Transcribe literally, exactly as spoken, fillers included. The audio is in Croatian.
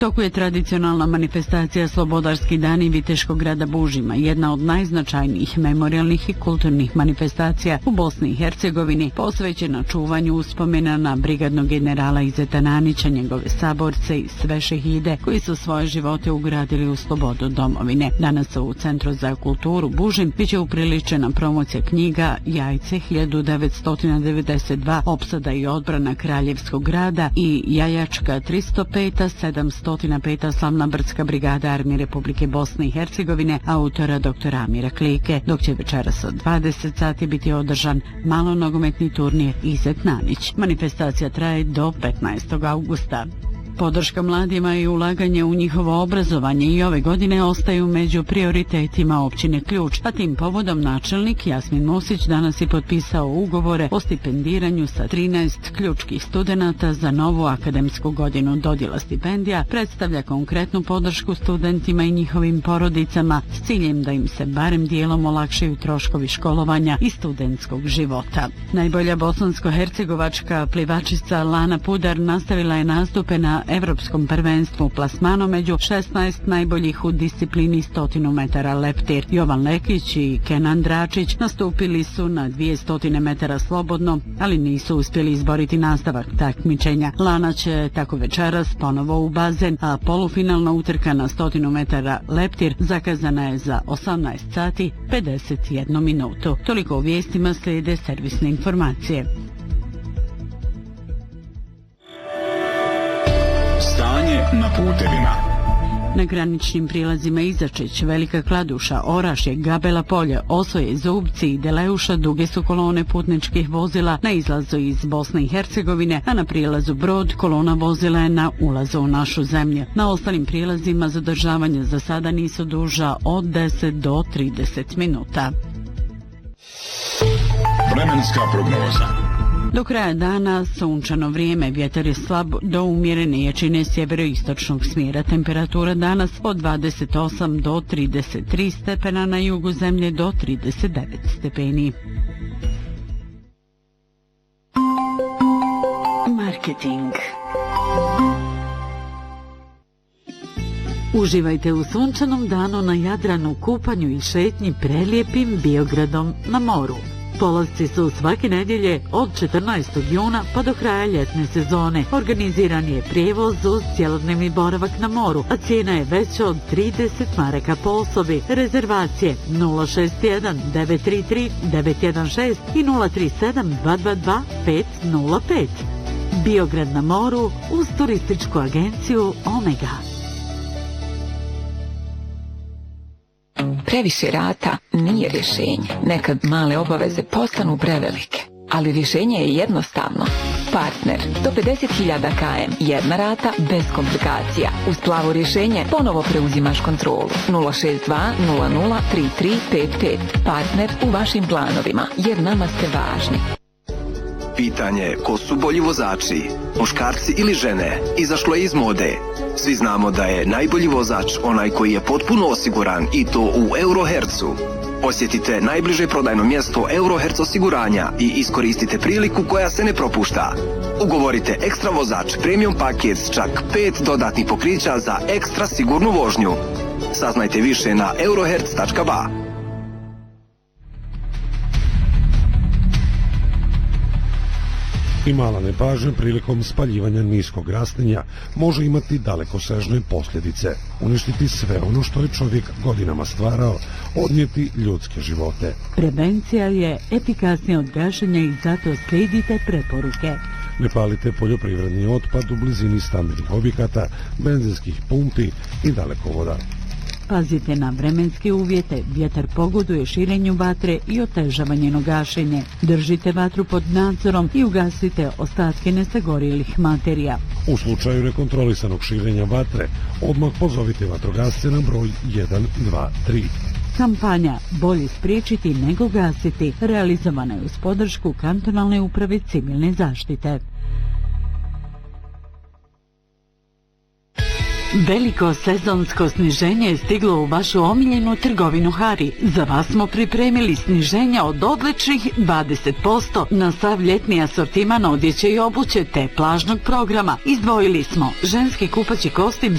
Toku je tradicionalna manifestacija Slobodarski dani Viteškog grada Bužima, jedna od najznačajnijih memorijalnih i kulturnih manifestacija u Bosni i Hercegovini, posvećena čuvanju uspomena na brigadnog generala Izeta Nanića, njegove saborce i sve šehide koji su svoje živote ugradili u slobodu domovine. Danas u Centru za kulturu Bužim biće upriličena promocija knjiga Jajce hiljadu devetsto devedeset dva, opsada i odbrana Kraljevskog grada i Jajačka tristo pet sedamsto peta slavna brdska brigada Armije Republike Bosne i Hercegovine autora doktora Amira Klike, dok će večeras od dvadeset sati biti održan malonogometni turnir Izet Nanić. Manifestacija traje do petnaestog augusta. Podrška mladima i ulaganje u njihovo obrazovanje i ove godine ostaju među prioritetima općine Ključ, a tim povodom načelnik Jasmin Musić danas je potpisao ugovore o stipendiranju sa trinaest ključkih studenata za novu akademsku godinu. Dodjela stipendija predstavlja konkretnu podršku studentima i njihovim porodicama s ciljem da im se barem dijelom olakšaju troškovi školovanja i studentskog života. Najbolja bosansko-hercegovačka plivačica Lana Pudar nastavila je nastupe na Evropskom prvenstvu plasmano među šesnaest najboljih u disciplini stotinu metara leptir. Jovan Lekić i Kenan Dračić nastupili su na dvjesto metara slobodno, ali nisu uspjeli izboriti nastavak takmičenja. Lana će tako večeras ponovo u bazen, a polufinalna utrka na stotinu metara leptir zakazana je za osamnaest sati pedeset jednu minutu. Toliko u vijestima, slijede servisne informacije. Na putevima. Na graničnim prilazima Izačić, Velika Kladuša, Orašje, Gabela Polje, Osoje, Zubci i Deleuša duge su kolone putničkih vozila na izlazu iz Bosne i Hercegovine, a na prilazu Brod kolona vozila je na ulazu u našu zemlju. Na ostalim prilazima zadržavanja za sada nisu duža od deset do trideset minuta. Vremenska prognoza. Do kraja dana sunčano vrijeme, vjetar je slab do umjerene jačine sjeveroistočnog smjera. Temperatura danas od dvadeset osam do trideset tri stepena, na jugu zemlje do trideset devet stepeni. Marketing. Uživajte u sunčanom danu na Jadranu, kupanju i šetnji prelijepim Biogradom na moru. Polasci su svake nedjelje od četrnaestog juna pa do kraja ljetne sezone. Organiziran je prijevoz uz cjelodnevni boravak na moru, a cijena je veća od trideset maraka po osobi. Rezervacije nula šest jedan devet tri tri devet jedan šest i nula tri sedam dva dva dva pet nula pet. Biograd na moru uz turističku agenciju Omega. Previše rata nije rješenje. Nekad male obaveze postanu prevelike. Ali rješenje je jednostavno. Partner. Do pedeset hiljada km. Jedna rata bez komplikacija. Uz plavo rješenje ponovo preuzimaš kontrolu. nula šest dva nula nula tri tri pet pet. Partner u vašim planovima. Jer nama ste važni. Pitanje ko su bolji vozači, muškarci ili žene, izašlo je iz mode. Svi znamo da je najbolji vozač onaj koji je potpuno osiguran i to u Eurohercu. Posjetite najbliže prodajno mjesto Euroherc osiguranja i iskoristite priliku koja se ne propušta. Ugovorite ekstra vozač premium paket s čak pet dodatnih pokrića za ekstra sigurnu vožnju. Saznajte više na euroherc tačka ba. I mala nepažnja prilikom spaljivanja niskog rastinja može imati dalekosežne posljedice, uništiti sve ono što je čovjek godinama stvarao, odnijeti ljudske živote. Prevencija je efikasnija od gašenja i zato slijedite preporuke. Ne palite poljoprivredni otpad u blizini stambenih objekata, benzinskih pumpi i dalekovoda. Pazite na vremenske uvjete, vjetar pogoduje širenju vatre i otežava njeno gašenje. Držite vatru pod nadzorom i ugasite ostatke nesagorjelih materija. U slučaju nekontrolisanog širenja vatre, odmah pozovite vatrogasce na broj jedan dva tri. Kampanja Bolje spriječiti nego gasiti realizovana je uz podršku kantonalne uprave civilne zaštite. Veliko sezonsko sniženje je stiglo u vašu omiljenu trgovinu Hari. Za vas smo pripremili sniženja od odličnih dvadeset posto na sav ljetni asortiman odjeće i obuće te plažnog programa. Izdvojili smo ženski kupaći kostim